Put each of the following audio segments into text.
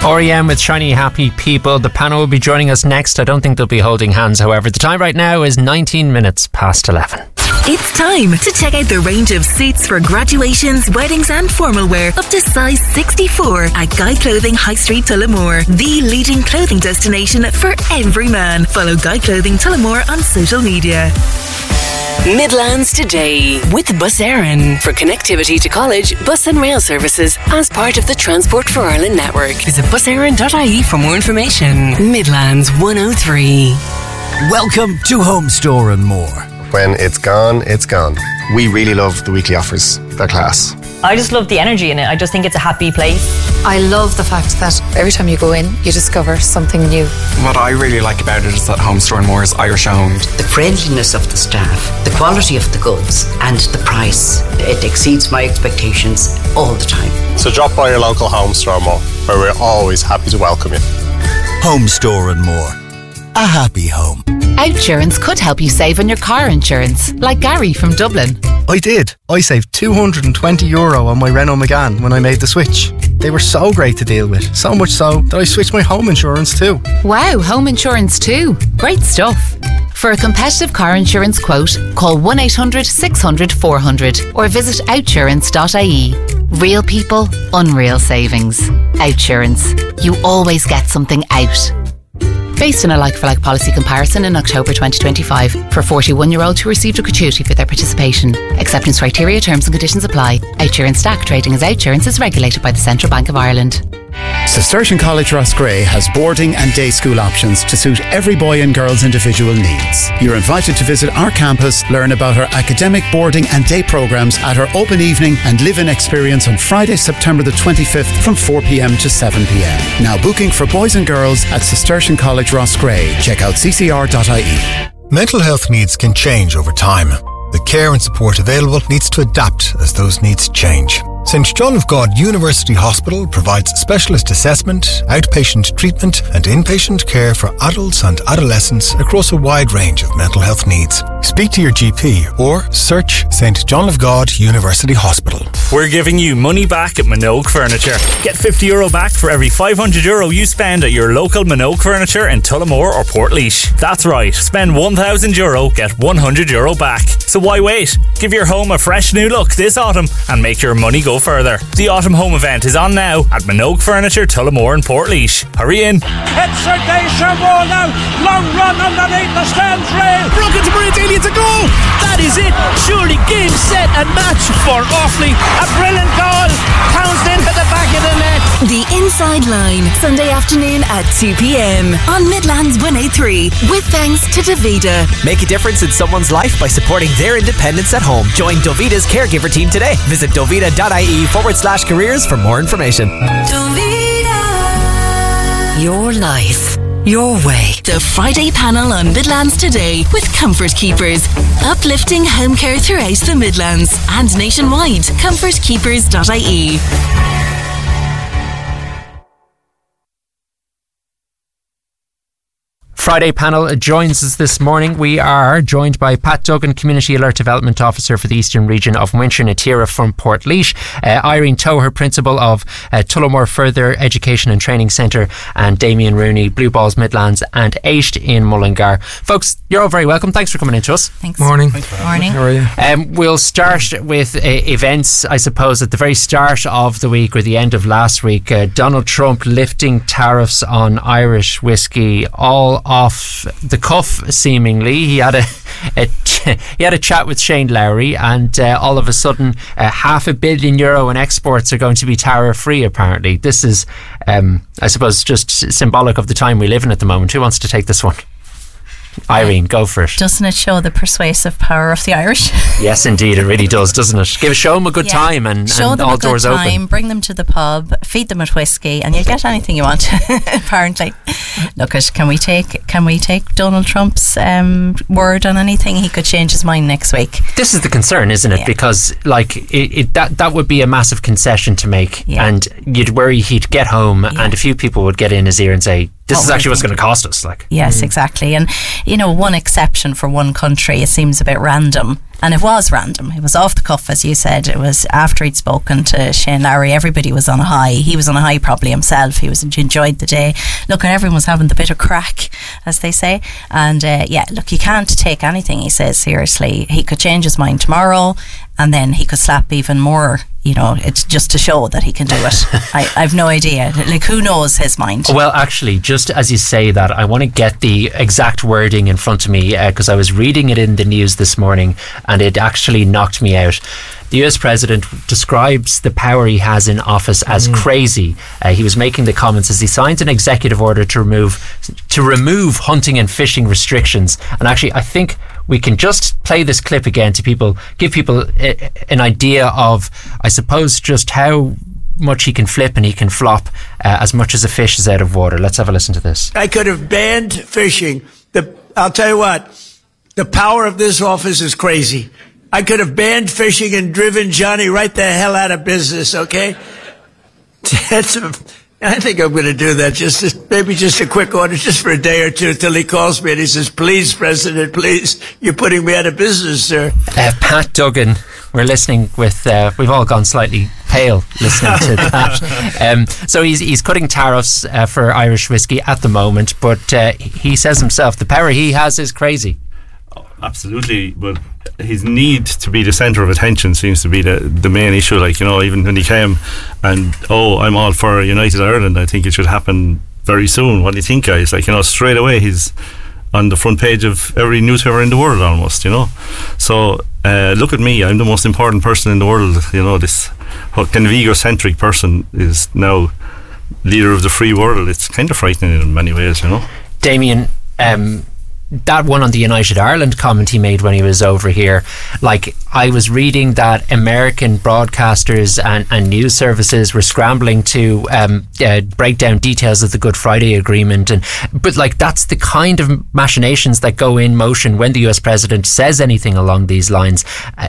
REM with Shiny Happy People. The panel will be joining us next. I don't think they'll be holding hands, however. The time right now is 19 minutes past 11. It's time to check out the range of suits for graduations, weddings and formal wear up to size 64 at Guy Clothing High Street, Tullamore, the leading clothing destination for every man. Follow Guy Clothing Tullamore on social media. Midlands Today with Bus Éireann for connectivity to college, bus and rail services as part of the Transport for Ireland network. Visit buséireann.ie for more information. Midlands 103. Welcome to Home Store and More. When it's gone, it's gone. We really love the weekly offers. They're class. I just love the energy in it. I just think it's a happy place. I love the fact that every time you go in, you discover something new. What I really like about it is that Home Store and More is Irish owned. The friendliness of the staff, the quality of the goods, and the price. It exceeds my expectations all the time. So drop by your local Home Store and More, where we're always happy to welcome you. Home Store and More. A happy home. Outsurance could help you save on your car insurance, like Gary from Dublin. I did. I saved €220 on my Renault Megane when I made the switch. They were so great to deal with, so much so that I switched my home insurance too. Wow, home insurance too. Great stuff. For a competitive car insurance quote, call 1-800-600-400 or visit outsurance.ie. Real people, unreal savings. Outsurance. You always get something out. Based on a like-for-like policy comparison in October 2025 for 41-year-olds who received a gratuity for their participation. Acceptance criteria, terms and conditions apply. Outsurance Stack trading as Outsurance is regulated by the Central Bank of Ireland. Cistercian College Roscrea has boarding and day school options to suit every boy and girl's individual needs. You're invited to visit our campus, learn about our academic boarding and day programmes at our open evening and live-in experience on Friday, September the 25th from 4pm to 7pm. Now booking for boys and girls at Cistercian College Roscrea. Check out ccr.ie. Mental health needs can change over time. The care and support available needs to adapt as those needs change. St John of God University Hospital provides specialist assessment, outpatient treatment and inpatient care for adults and adolescents across a wide range of mental health needs. Speak to your GP or search St John of God University Hospital. We're giving you money back at Minogue Furniture. Get €50 back for every €500 you spend at your local Minogue Furniture in Tullamore or Portlaoise. That's right, spend €1,000, get €100 back. So why wait? Give your home a fresh new look this autumn and make your money go further. The Autumn Home Event is on now at Minogue Furniture, Tullamore and Portlaoise. Hurry in. It's Sir Deja Moore now. Long run underneath the stands rail. Broken to Marie Daly, it's a goal. That is it. Surely game, set and match for Offaly. A brilliant goal. Townsend at the back of the net. The Inside Line, Sunday afternoon at 2pm on Midlands 103 with thanks to Davida. Make a difference in someone's life by supporting their independence at home. Join Dovida's caregiver team today. Visit dovida.ie/careers for more information. Dovida. Your life, your way. The Friday panel on Midlands Today with Comfort Keepers. Uplifting home care throughout the Midlands and nationwide. comfortkeepers.ie. Friday panel joins us this morning. We are joined by Pat Duggan, Community Alert Development Officer for the Eastern Region of Winter na Tíre from Portlaoise, Irene Toher, Principal of Tullamore Further Education and Training Centre, and Damien Rooney, Blue Balls Midlands and Aisht in Mullingar. Folks, you're all very welcome. Thanks for coming in to us. Thanks. Morning. Morning. How are you? We'll start with events, I suppose, at the very start of the week or the end of last week. Donald Trump lifting tariffs on Irish whiskey, all off the cuff, seemingly. He had a chat with Shane Lowry, and all of a sudden €500 million in exports are going to be tariff free, apparently. This is I suppose just symbolic of the time we live in at the moment. Who wants to take this one? Irene, go for it. Doesn't it show the persuasive power of the Irish? Yes, indeed, it really does, doesn't it? Show them a good time and all doors open. Bring them to the pub, feed them with whiskey, and you'll get anything you want. Apparently, look, can we take Donald Trump's word on anything? He could change his mind next week. This is the concern, isn't it? Yeah. Because that would be a massive concession to make, and you'd worry he'd get home and a few people would get in his ear and say, this is actually what's going to cost us. Yes, exactly. And one exception for one country, it seems a bit random. And it was random. It was off the cuff, as you said. It was after he'd spoken to Shane Lowry. Everybody was on a high. He was on a high probably himself. He enjoyed the day. Look, and everyone was having the bit of crack, as they say. And look, you can't take anything he says seriously. He could change his mind tomorrow, and then he could slap even more. It's just to show that he can do it. I've no idea. Like, who knows his mind? Well, actually, just as you say that, I want to get the exact wording in front of me, because I was reading it in the news this morning and it actually knocked me out. The US president describes the power he has in office as crazy. He was making the comments as he signs an executive order to remove hunting and fishing restrictions. And actually, I think we can just play this clip again to give people an idea of, I suppose, just how much he can flip and he can flop as much as a fish is out of water. Let's have a listen to this. I could have banned fishing. I'll tell you what, the power of this office is crazy. I could have banned fishing and driven Johnny right the hell out of business, okay? I think I'm going to do that. Maybe just a quick order, just for a day or two, till he calls me and he says, "Please, President, please, you're putting me out of business, sir." Pat Duggan, we're listening with. We've all gone slightly pale listening to that. So he's cutting tariffs for Irish whiskey at the moment, but he says himself the power he has is crazy. Absolutely, but his need to be the centre of attention seems to be the main issue. Like, even when he came and, I'm all for United Ireland, I think it should happen very soon. What do you think, guys? Like, straight away he's on the front page of every newspaper in the world almost, So look at me, I'm the most important person in the world. This kind of egocentric person is now leader of the free world. It's kind of frightening in many ways, Damien, that one on the United Ireland comment he made when he was over here, like, I was reading that American broadcasters and news services were scrambling to break down details of the Good Friday Agreement, but like, that's the kind of machinations that go in motion when the US president says anything along these lines.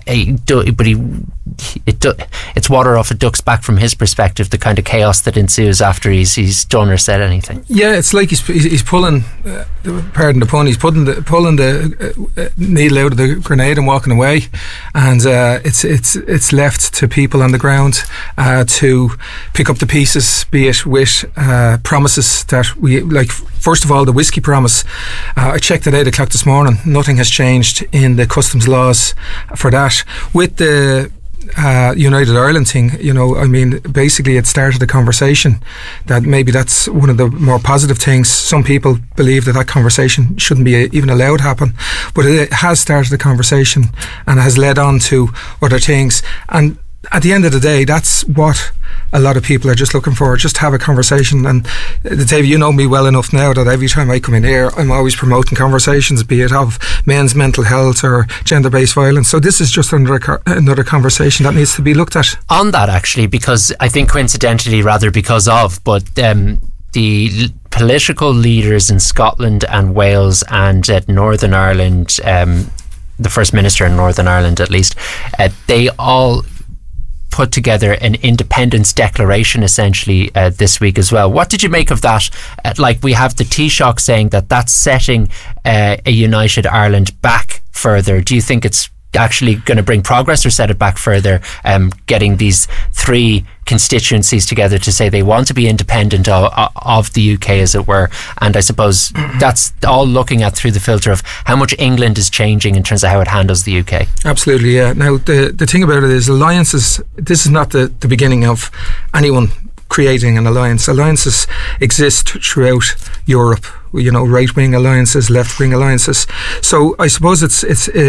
It's water off a duck's back from his perspective, the kind of chaos that ensues after he's done or said anything. Yeah, it's like he's pulling, pardon the pun, he's pulling the needle out of the grenade and walking away, and it's left to people on the ground to pick up the pieces, be it with promises that we like. First of all, the whiskey promise. I checked at 8 o'clock this morning. Nothing has changed in the customs laws for that. With the United Ireland thing, basically it started a conversation that maybe that's one of the more positive things. Some people believe that conversation shouldn't be even allowed to happen, but it has started a conversation and has led on to other things. And at the end of the day, that's what a lot of people are just looking for, just have a conversation. And David, you know me well enough now that every time I come in here, I'm always promoting conversations, be it of men's mental health or gender-based violence. So this is just another conversation that needs to be looked at. On that, actually, because I think coincidentally, rather because of, but the political leaders in Scotland and Wales and Northern Ireland, the First Minister in Northern Ireland at least, they all put together an independence declaration essentially this week as well. What did you make of that? Like, we have the Taoiseach saying that that's setting a united Ireland back further. Do you think it's actually going to bring progress or set it back further, getting these three constituencies together to say they want to be independent of the UK, as it were? And I suppose that's all looking at through the filter of how much England is changing in terms of how it handles the UK. Absolutely, yeah. Now the thing about it is alliances, this is not the beginning of anyone creating an alliance. Alliances exist throughout Europe, right-wing alliances, left-wing alliances. So I suppose it's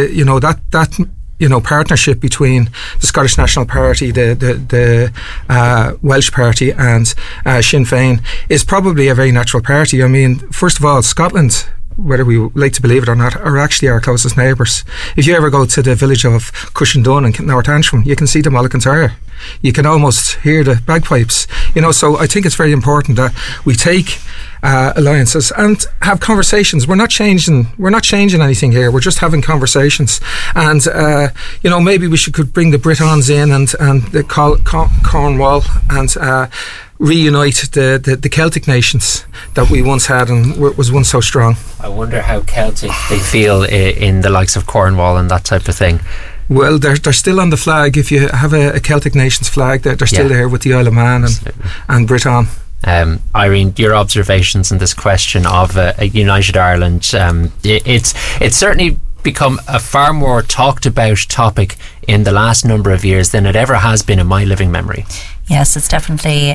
that partnership between the Scottish National Party, the Welsh Party and Sinn Féin is probably a very natural party. I mean, first of all, Scotland, whether we like to believe it or not, are actually our closest neighbours. If you ever go to the village of Cushendun in North Antrim, you can see the Mulligan. You can almost hear the bagpipes. So I think it's very important that we take alliances and have conversations. We're not changing anything here. We're just having conversations. And maybe we could bring the Britons in and the Cornwall and reunite the Celtic nations that we once had and was once so strong. I wonder how Celtic they feel in the likes of Cornwall and that type of thing. Well, they're still on the flag. If you have a Celtic Nations flag, they're still there with the Isle of Man and Britain. Irene, your observations on this question of a United Ireland, it's certainly become a far more talked about topic in the last number of years than it ever has been in my living memory. Yes, it's definitely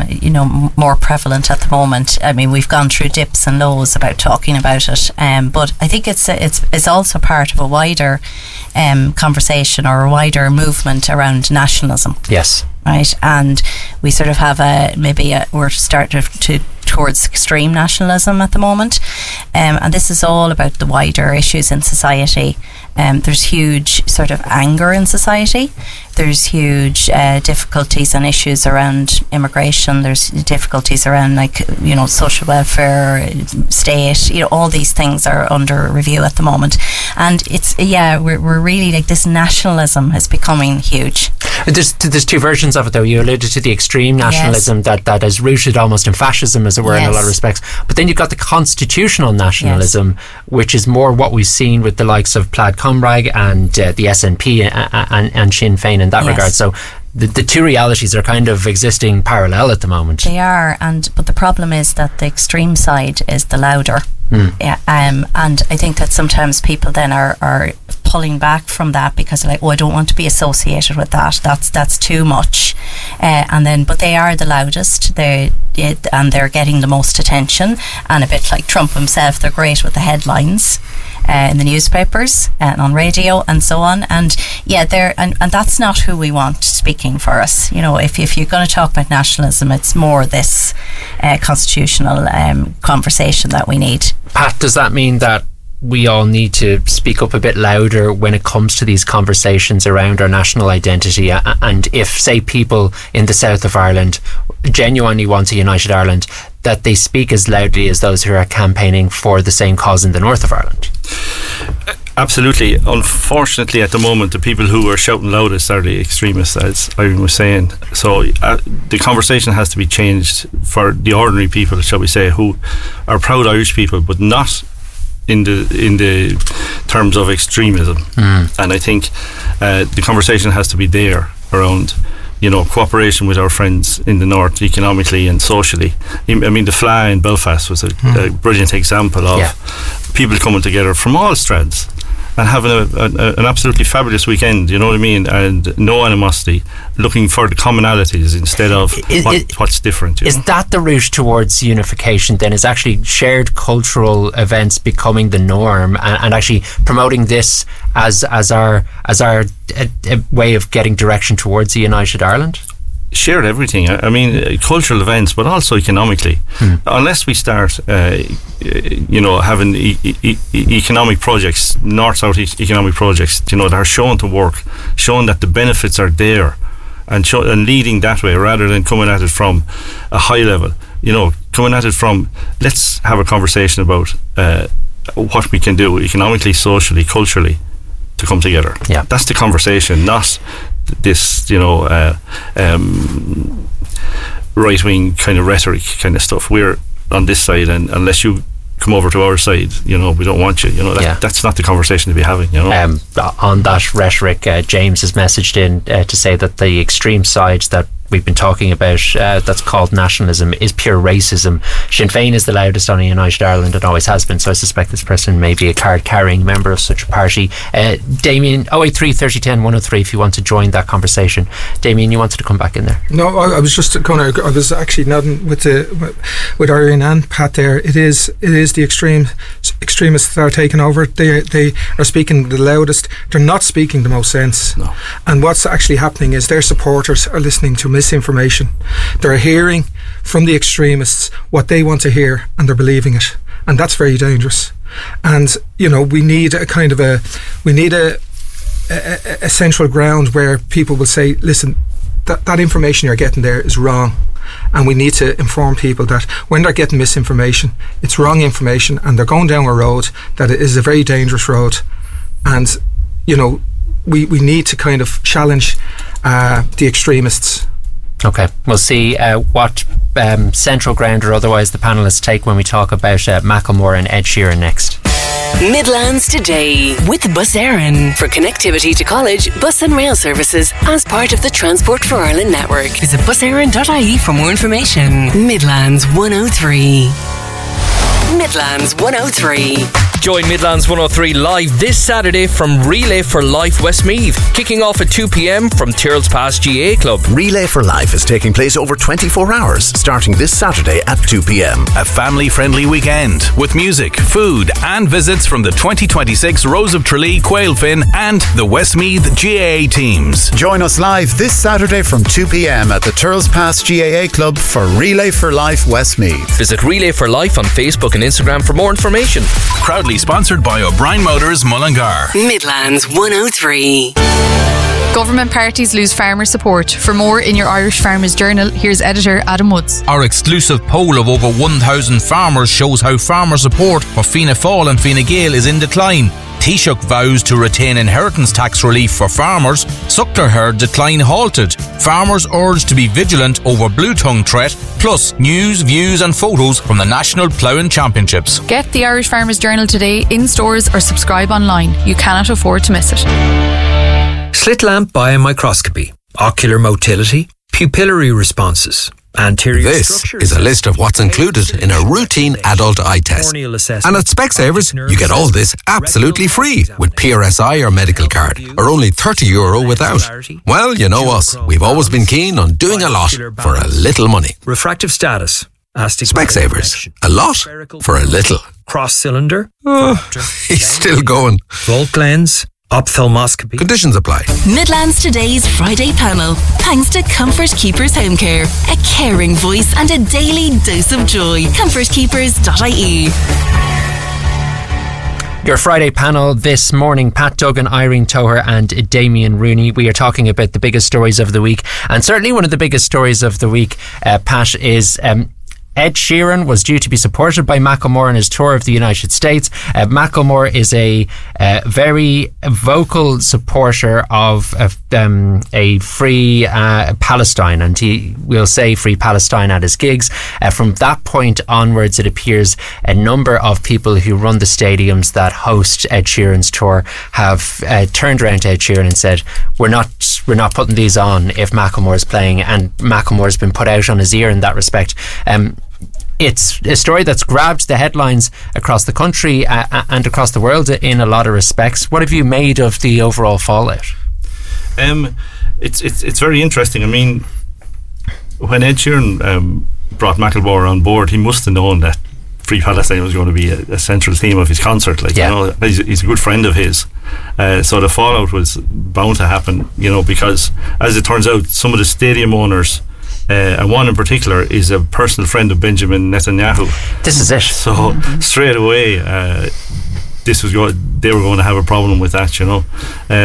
more prevalent at the moment. I mean, we've gone through dips and lows about talking about it, but I think it's also part of a wider conversation or a wider movement around nationalism. Yes. Right, and we sort of have we're starting to towards extreme nationalism at the moment, and this is all about the wider issues in society. There's huge sort of anger in society. There's huge difficulties and issues around immigration. There's difficulties around social welfare, state. All these things are under review at the moment, and we're really this nationalism is becoming huge. There's two versions of it, though. You alluded to the extreme nationalism that is rooted almost in fascism, as it were, in a lot of respects. But then you've got the constitutional nationalism, which is more what we've seen with the likes of Plaid Cymraeg and the SNP and Sinn Féin in that regard. So the two realities are kind of existing parallel at the moment. They are, but the problem is that the extreme side is the louder. And I think that sometimes people then are pulling back from that because they're like, I don't want to be associated with that. That's too much. But they are the loudest. They're getting the most attention. And a bit like Trump himself, they're great with the headlines in the newspapers and on radio and so on. And that's not who we want speaking for us. If you're going to talk about nationalism, it's more this constitutional conversation that we need. Pat, does that mean that we all need to speak up a bit louder when it comes to these conversations around our national identity? And if, say, people in the south of Ireland genuinely want a united Ireland, that they speak as loudly as those who are campaigning for the same cause in the north of Ireland? Absolutely. Unfortunately, at the moment, the people who are shouting loudest are the extremists, as Irene was saying. So the conversation has to be changed for the ordinary people, shall we say, who are proud Irish people, but not in the terms of extremism. And I think the conversation has to be there around cooperation with our friends in the north economically and socially. I mean, the Fleadh in Belfast was a brilliant example of people coming together from all strands and having an absolutely fabulous weekend, you know what I mean, and no animosity, looking for the commonalities instead of what's different. Is that the route towards unification then? Is actually shared cultural events becoming the norm and actually promoting this as our way of getting direction towards a united Ireland? Shared everything. I mean, cultural events, but also economically. Unless we start, having economic projects, north-south economic projects, that are shown to work, showing that the benefits are there, and leading that way rather than coming at it from a high level. Coming at it from, let's have a conversation about what we can do economically, socially, culturally to come together. Yeah, that's the conversation, not this right-wing kind of rhetoric kind of stuff. We're on this side, and unless you come over to our side, we don't want you. That's not the conversation to be having. On that rhetoric, James has messaged in to say that the extreme sides that we've been talking about, that's called nationalism, is pure racism. Sinn Féin is the loudest on a united Ireland and always has been, so I suspect this person may be a card-carrying member of such a party. Damien, 083 3010 103 if you want to join that conversation. Damien, you wanted to come back in there? No, I was just I was actually nodding with Irene and Pat there. It is the extremists that are taking over. They are speaking the loudest. They're not speaking the most sense. No. And what's actually happening is their supporters are listening to misinformation. They're hearing from the extremists what they want to hear, and they're believing it, and that's very dangerous. And we need a central ground where people will say, listen, that information you're getting there is wrong, and we need to inform people that when they're getting misinformation, it's wrong information, and they're going down a road that is a very dangerous road. And we need to kind of challenge the extremists. Okay, we'll see what central ground or otherwise the panellists take when we talk about Macklemore and Ed Sheeran next. Midlands Today with Bus Éireann for connectivity to college, bus and rail services as part of the Transport for Ireland network. Visit buséireann.ie for more information. Midlands 103. Midlands 103. Join Midlands 103 live this Saturday from Relay for Life Westmeath, kicking off at 2 p.m. from Tyrrells Pass GAA Club. Relay for Life is taking place over 24 hours, starting this Saturday at 2 p.m. A family-friendly weekend with music, food and visits from the 2026 Rose of Tralee Quail Fin and the Westmeath GAA teams. Join us live this Saturday from 2 p.m. at the Tyrrells Pass GAA Club for Relay for Life Westmeath. Visit Relay for Life on Facebook and Instagram for more information. Proudly sponsored by O'Brien Motors Mullingar. Midlands 103. Government parties lose farmer support. For more in your Irish Farmers Journal, here's editor Adam Woods. Our exclusive poll of over 1,000 farmers shows how farmer support for Fianna Fáil and Fine Gael is in decline. Taoiseach vows to retain inheritance tax relief for farmers. Suckler herd decline halted. Farmers urged to be vigilant over blue tongue threat. Plus news, views and photos from the National Ploughing Championships. Get the Irish Farmers Journal today in stores or subscribe online. You cannot afford to miss it. Slit lamp biomicroscopy, ocular motility, pupillary responses. This is a list of what's included in a routine adult eye test. And at Specsavers, you get all this absolutely free with PRSI or medical card, or only €30 without. Well, you know us. We've always been keen on doing a lot for a little money. Refractive status. Specsavers. A lot for a little. Cross cylinder. He's still going. Volt lens. Ophthalmoscopy. Conditions apply. Midlands Today's Friday panel, thanks to Comfort Keepers Home Care, a caring voice and a daily dose of joy. ComfortKeepers.ie. Your Friday panel this morning, Pat Duggan, Irene Toher and Damien Rooney. We are talking about the biggest stories of the week, and certainly one of the biggest stories of the week, Pat, is Ed Sheeran was due to be supported by Macklemore on his tour of the United States. Macklemore is a very vocal supporter of a free Palestine, and he will say free Palestine at his gigs. From that point onwards, it appears a number of people who run the stadiums that host Ed Sheeran's tour have turned around to Ed Sheeran and said, we're not putting these on if Macklemore is playing, and Macklemore's been put out on his ear in that respect. It's a story that's grabbed the headlines across the country and across the world in a lot of respects. What have you made of the overall fallout? It's very interesting. I mean, when Ed Sheeran brought Macklemore on board, he must have known that Free Palestine was going to be a central theme of his concert. You know, he's a good friend of his. So the fallout was bound to happen, you know, because as it turns out, some of the stadium owners, and one in particular is a personal friend of Benjamin Netanyahu. This is it. So straight away, they were going to have a problem with that, you know.